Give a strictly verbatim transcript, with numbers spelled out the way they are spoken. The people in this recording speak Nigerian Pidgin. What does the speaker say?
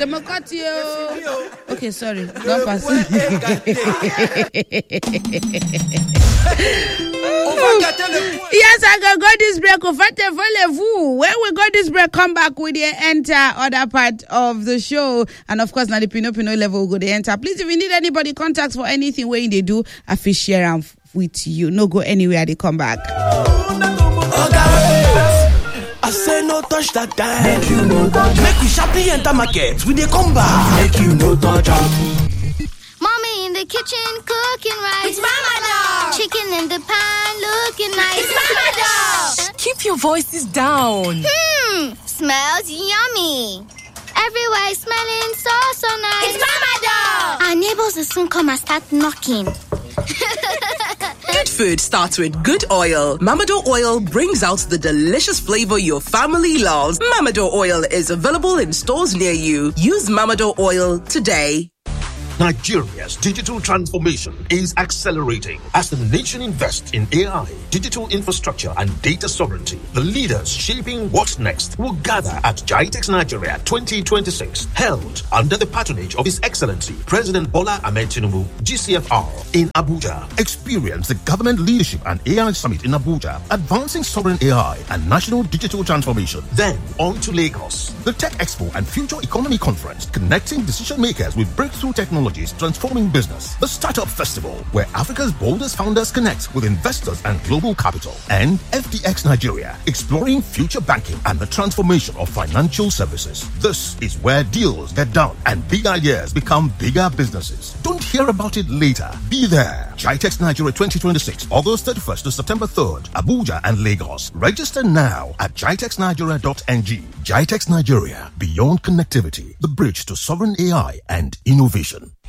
Okay, sorry. Don't pass. Yes, I can go this break. When we go this break, come back with the enter other part of the show. And of course, now the Pino Pino level will go the enter. Please, if you need anybody contacts for anything where they do, I feel share them with you. No go anywhere, they come back. I say no touch that time. Make you no touch. Make we sharply enter market. We they come back. Make you no touch. Mommy in the kitchen cooking rice. It's Mama Dog. Chicken in the pan looking nice. It's Mama Dog. Keep your voices down. Hmm, smells yummy. Everywhere is smelling so so nice. It's Mama Dog. Our neighbors will soon come and start knocking. Good food starts with good oil. Mamador oil brings out the delicious flavor your family loves. Mamador oil is available in stores near you. Use Mamador oil today. Nigeria's digital transformation is accelerating as the nation invests in A I, digital infrastructure, and data sovereignty. The leaders shaping what's next will gather at GITEX Nigeria twenty twenty-six, held under the patronage of His Excellency President Bola Ahmed Tinubu, G C F R, in Abuja. Experience the Government Leadership and A I Summit in Abuja, advancing sovereign A I and national digital transformation. Then on to Lagos, the Tech Expo and Future Economy Conference, connecting decision makers with breakthrough technology transforming business. The Startup Festival, where Africa's boldest founders connect with investors and global capital. And F D X Nigeria, exploring future banking and the transformation of financial services. This is where deals get done and big ideas become bigger businesses. Don't hear about it later. Be there. GITEX Nigeria twenty twenty-six, August thirty-first to September third, Abuja and Lagos. Register now at gitex nigeria dot n g. GITEX Nigeria, beyond connectivity, the bridge to sovereign A I and innovation.